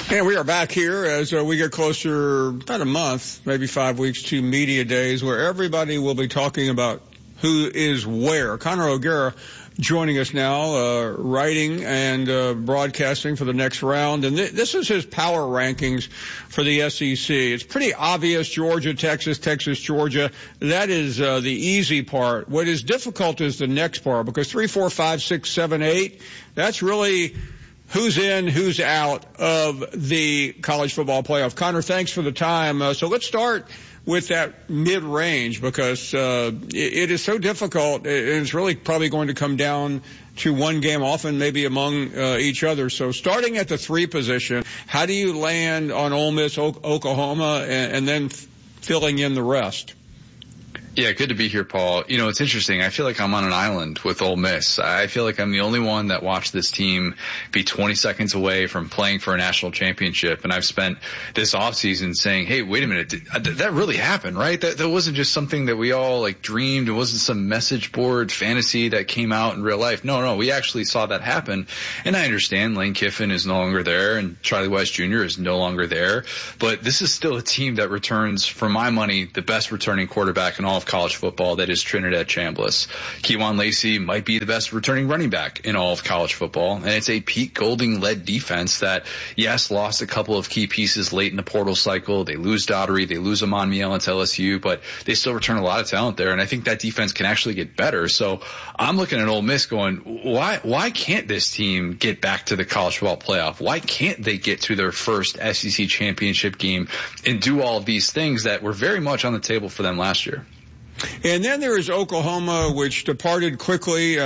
And we are back here as we get closer, about a month, maybe 5 weeks, to Media Days, where everybody will be talking about who is where. Conor O'Gara joining us now, writing and broadcasting for the next round. And this is his power rankings for the SEC. It's pretty obvious: Georgia, Texas, Texas, Georgia. That is the easy part. What is difficult is the next part, because 3, 4, 5, 6, 7, 8, that's really who's in, who's out of the college football playoff. Conor, thanks for the time. So let's start with that mid-range, because it is so difficult, and it's really probably going to come down to one game, often maybe among each other. So starting at the 3 position, how do you land on Ole Miss, Oklahoma, and then filling in the rest? Yeah, good to be here, Paul. You know, it's interesting. I feel like I'm on an island with Ole Miss. I feel like I'm the only one that watched this team be 20 seconds away from playing for a national championship. And I've spent this offseason saying, hey, wait a minute, that really happened, right? That wasn't just something that we all dreamed. It wasn't some message board fantasy that came out in real life. No, we actually saw that happen. And I understand Lane Kiffin is no longer there and Charlie Weis Jr. is no longer there. But this is still a team that returns, for my money, the best returning quarterback in all of college football. That is Trinidad Chambliss. Kejuan Lacey might be the best returning running back in all of college football. And it's a Pete Golding-led defense that, yes, lost a couple of key pieces late in the portal cycle. They lose Daughtery. They lose Amon Miel to LSU, but they still return a lot of talent there. And I think that defense can actually get better. So I'm looking at Ole Miss going, why can't this team get back to the college football playoff? Why can't they get to their first SEC championship game and do all of these things that were very much on the table for them last year? And then there is Oklahoma, which departed quickly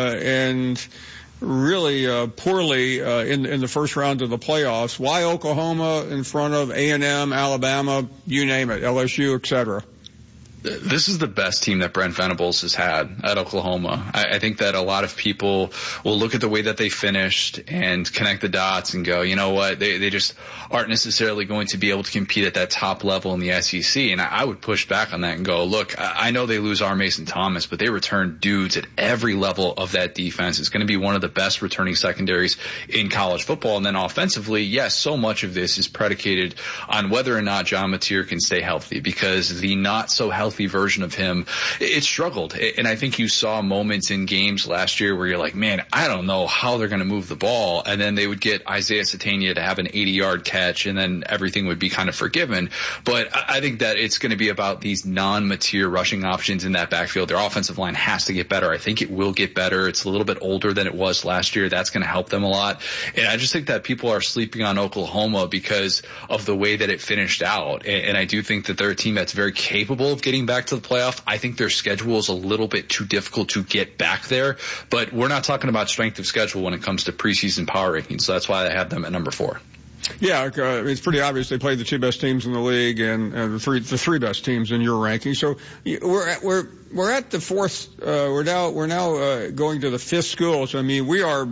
and really poorly in the first round of the playoffs. Why Oklahoma in front of A&M, Alabama, you name it, LSU, et cetera? This is the best team that Brent Venables has had at Oklahoma. I think that a lot of people will look at the way that they finished and connect the dots and go, you know what, they just aren't necessarily going to be able to compete at that top level in the SEC. And I would push back on that and go, look, I know they lose R. Mason Thomas, but they return dudes at every level of that defense. It's going to be one of the best returning secondaries in college football. And then offensively, yes, so much of this is predicated on whether or not John Mateer can stay healthy, because the not so healthy version of him, it struggled. And I think you saw moments in games last year where you're like, man, I don't know how they're going to move the ball. And then they would get Isaiah Satania to have an 80-yard catch, and then everything would be kind of forgiven. But I think that it's going to be about these non-Mateer rushing options in that backfield. Their offensive line has to get better. I think it will get better. It's a little bit older than it was last year. That's going to help them a lot. And I just think that people are sleeping on Oklahoma because of the way that it finished out. And I do think that they're a team that's very capable of getting back to the playoff. I think their schedule is a little bit too difficult to get back there, but we're not talking about strength of schedule when it comes to preseason power rankings, so that's why I have them at number 4. Yeah, it's pretty obvious they played the 2 best teams in the league and the three best teams in your ranking. So we're at the 4th. We're now going to the 5th school. So I mean, we are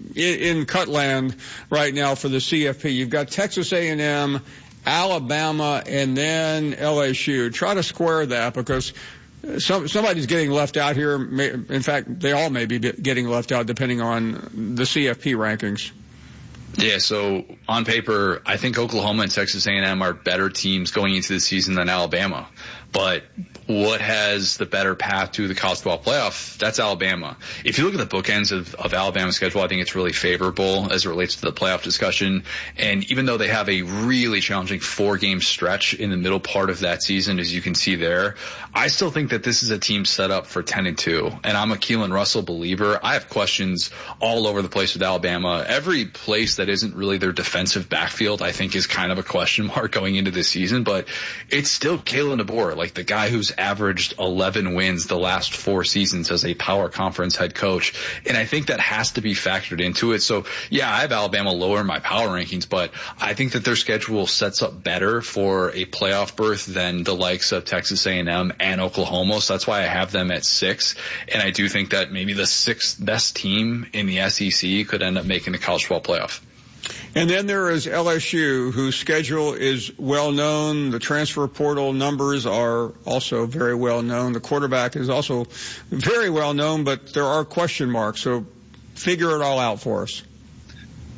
in Cutland right now for the CFP. You've got Texas A&M, Alabama, and then LSU. Try to square that, because somebody's getting left out here. In fact, they all may be getting left out depending on the CFP rankings. Yeah, so on paper, I think Oklahoma and Texas A&M are better teams going into the season than Alabama. But what has the better path to the college football playoff? That's Alabama. If you look at the bookends of Alabama's schedule, I think it's really favorable as it relates to the playoff discussion. And even though they have a really challenging 4-game stretch in the middle part of that season, as you can see there, I still think that this is a team set up for 10-2. And I'm a Keelan Russell believer. I have questions all over the place with Alabama. Every place that isn't really their defensive backfield, I think, is kind of a question mark going into this season. But it's still Kalen DeBoer, like the guy who's averaged 11 wins the last 4 seasons as a power conference head coach. And I think that has to be factored into it. So, yeah, I have Alabama lower in my power rankings, but I think that their schedule sets up better for a playoff berth than the likes of Texas A&M and Oklahoma. So that's why I have them at 6. And I do think that maybe the 6th best team in the SEC could end up making the college football playoff. And then there is LSU, whose schedule is well known. The transfer portal numbers are also very well known. The quarterback is also very well known, but there are question marks. So figure it all out for us.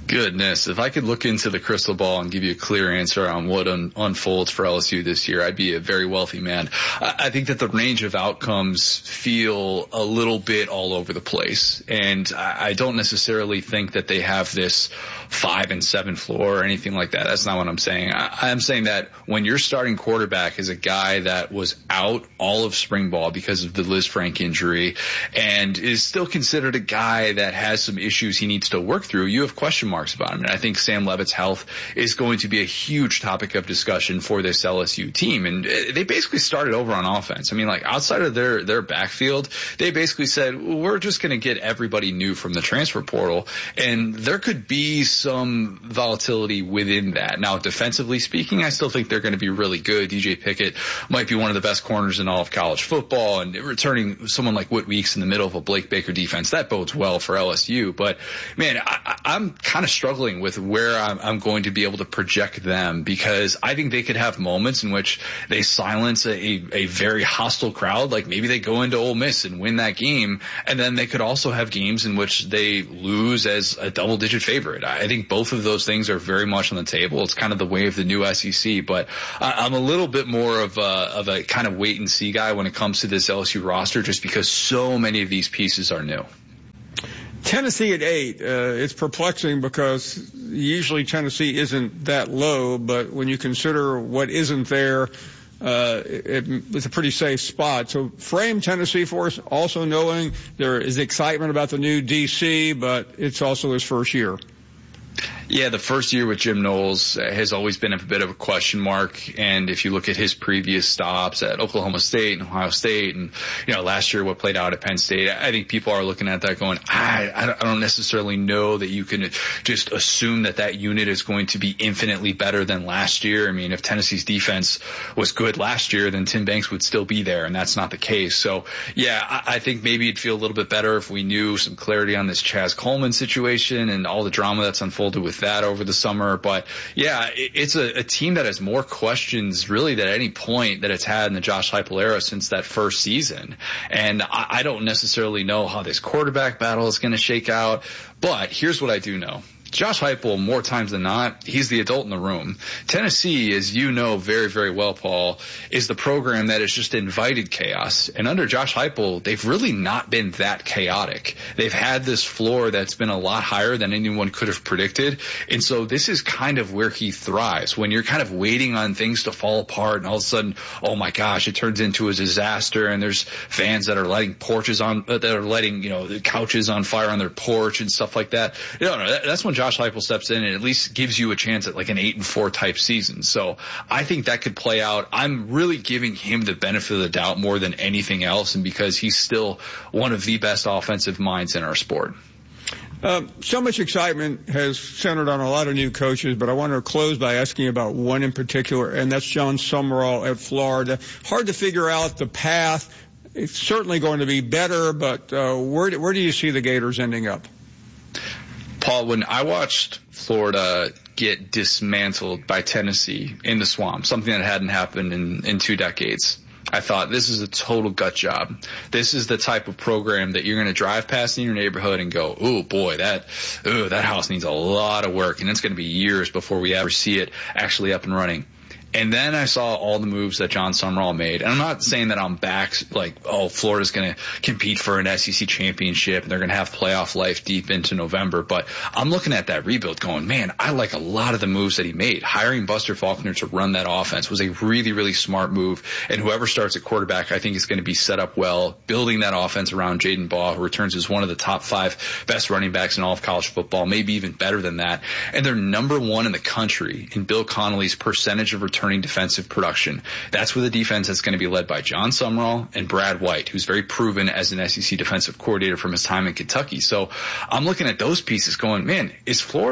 Goodness, if I could look into the crystal ball and give you a clear answer on what unfolds for LSU this year, I'd be a very wealthy man. I think that the range of outcomes feel a little bit all over the place, and I don't necessarily think that they have this 5-7 floor or anything like that. That's not what I'm saying. I'm saying that when your starting quarterback is a guy that was out all of spring ball because of the Liz Frank injury and is still considered a guy that has some issues he needs to work through, you have question marks about him. And I think Sam Levitt's health is going to be a huge topic of discussion for this LSU team. And they basically started over on offense. I mean, like, outside of their backfield, they basically said, well, we're just going to get everybody new from the transfer portal. And there could be some volatility within that. Now, defensively speaking, I still think they're going to be really good. DJ Pickett might be one of the best corners in all of college football, and returning someone like Whit Weeks in the middle of a Blake Baker defense, that bodes well for LSU. But man, I'm kind of struggling with where I'm going to be able to project them, because I think they could have moments in which they silence a very hostile crowd. Like, maybe they go into Ole Miss and win that game, and then they could also have games in which they lose as a double-digit favorite. I think both of those things are very much on the table. It's kind of the way of the new SEC, but I'm a little bit more of a kind of wait-and-see guy when it comes to this LSU roster, just because so many of these pieces are new. Tennessee at 8, it's perplexing because usually Tennessee isn't that low, but when you consider what isn't there, it's a pretty safe spot. So frame Tennessee for us, also knowing there is excitement about the new DC, but it's also his first year. Yeah, the first year with Jim Knowles has always been a bit of a question mark. And if you look at his previous stops at Oklahoma State and Ohio State and, last year what played out at Penn State, I think people are looking at that going, I don't necessarily know that you can just assume that unit is going to be infinitely better than last year. I mean, if Tennessee's defense was good last year, then Tim Banks would still be there, and that's not the case. So, yeah, I think maybe it'd feel a little bit better if we knew some clarity on this Chaz Coleman situation and all the drama that's unfolded with that over the summer. But yeah, it's a team that has more questions really than at any point that it's had in the Josh Heupel era since that first season. And I don't necessarily know how this quarterback battle is going to shake out, but here's what I do know. Josh Heupel, more times than not, he's the adult in the room. Tennessee, as you know very, very well, Paul, is the program that has just invited chaos. And under Josh Heupel, they've really not been that chaotic. They've had this floor that's been a lot higher than anyone could have predicted. And so this is kind of where he thrives. When you're kind of waiting on things to fall apart and all of a sudden, oh my gosh, it turns into a disaster, and there's fans that are lighting the couches on fire on their porch and stuff like that. That's when Josh Heupel steps in and at least gives you a chance at like an 8-4 type season. So I think that could play out. I'm really giving him the benefit of the doubt more than anything else, and because he's still one of the best offensive minds in our sport. So much excitement has centered on a lot of new coaches, but I want to close by asking about one in particular, and that's Jon Sumrall at Florida. Hard to figure out the path. It's certainly going to be better, but where do you see the Gators ending up? Paul, when I watched Florida get dismantled by Tennessee in the Swamp, something that hadn't happened in 2 decades, I thought, this is a total gut job. This is the type of program that you're going to drive past in your neighborhood and go, oh boy, that house needs a lot of work, and it's going to be years before we ever see it actually up and running. And then I saw all the moves that Jon Sumrall made. And I'm not saying that I'm back like, oh, Florida's going to compete for an SEC championship and they're going to have playoff life deep into November. But I'm looking at that rebuild going, man, I like a lot of the moves that he made. Hiring Buster Faulkner to run that offense was a really, really smart move. And whoever starts at quarterback, I think is going to be set up well. Building that offense around Jaden Baugh, who returns as one of the top 5 best running backs in all of college football, maybe even better than that. And they're number 1 in the country in Bill Connolly's percentage of returning defensive production. That's with a defense that's going to be led by Jon Sumrall and Brad White, who's very proven as an SEC defensive coordinator from his time in Kentucky. So I'm looking at those pieces going, man, is Florida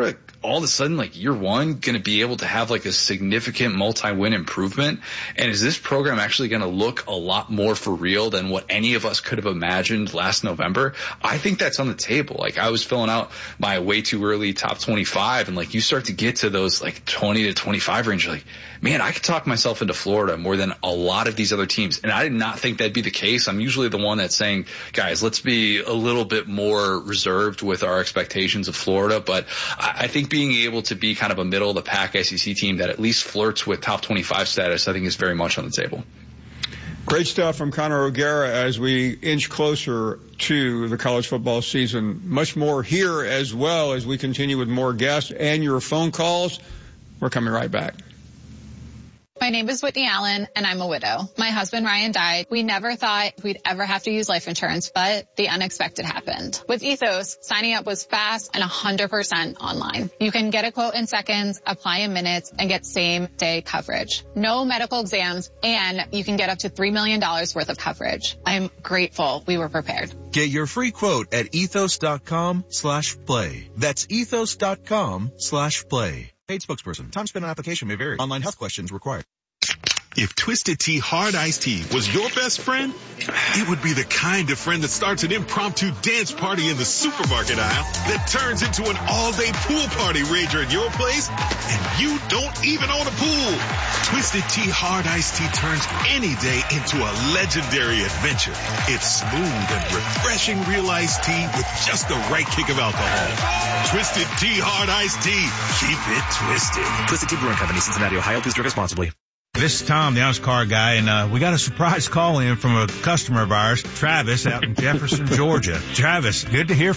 all of a sudden, like, year one, going to be able to have like a significant multi-win improvement? And is this program actually going to look a lot more for real than what any of us could have imagined last November? I think that's on the table. Like, I was filling out my way too early top 25, and like, you start to get to those like 20 to 25 range, you're like, man, I could talk myself into Florida more than a lot of these other teams. And I did not think that'd be the case. I'm usually the one that's saying, guys, let's be a little bit more reserved with our expectations of Florida. But I think being able to be kind of a middle of the pack SEC team that at least flirts with top 25 status, I think is very much on the table. Great stuff from Connor O'Gara as we inch closer to the college football season. Much more here as well as we continue with more guests and your phone calls. We're coming right back. My name is Whitney Allen, and I'm a widow. My husband, Ryan, died. We never thought we'd ever have to use life insurance, but the unexpected happened. With Ethos, signing up was fast and 100% online. You can get a quote in seconds, apply in minutes, and get same-day coverage. No medical exams, and you can get up to $3 million worth of coverage. I'm grateful we were prepared. Get your free quote at ethos.com/play. That's ethos.com/play. Paid spokesperson. Time spent on application may vary. Online health questions required. If Twisted Tea Hard Iced Tea was your best friend, it would be the kind of friend that starts an impromptu dance party in the supermarket aisle that turns into an all-day pool party rager at your place, and you don't even own a pool. Twisted Tea Hard Iced Tea turns any day into a legendary adventure. It's smooth and refreshing real iced tea with just the right kick of alcohol. Twisted Tea Hard Iced Tea. Keep it twisted. Twisted Tea Brewing Company, Cincinnati, Ohio. Please drink responsibly. This is Tom, the honest car guy, and we got a surprise call in from a customer of ours, Travis, out in Jefferson, Georgia. Travis, good to hear